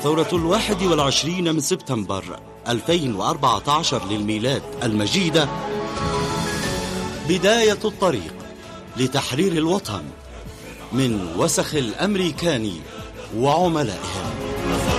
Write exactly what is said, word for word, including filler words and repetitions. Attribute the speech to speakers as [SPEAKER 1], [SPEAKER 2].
[SPEAKER 1] ثورة الواحد والعشرين من سبتمبر ألفين وأربعة عشر للميلاد المجيدة بداية الطريق لتحرير الوطن من وسخ الأمريكان وعملائهم.